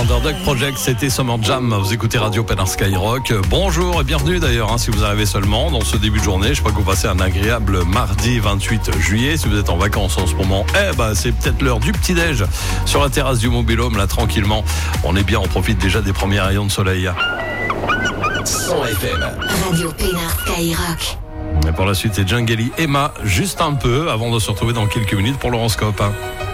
Underdog Project, c'était Summer Jam. Vous écoutez Radio Pénin Skyrock. Bonjour et bienvenue d'ailleurs, si vous arrivez seulement dans ce début de journée. Je crois que vous passez un agréable mardi 28 juillet. Si vous êtes en vacances en ce moment, c'est peut-être l'heure du petit-déj sur la terrasse du Mobil-Home, là tranquillement. On est bien, on profite déjà des premiers rayons de soleil. 100 FM. Radio Pénin Skyrock. Et pour la suite, c'est Djangeli Emma, juste un peu, avant de se retrouver dans quelques minutes pour l'horoscope.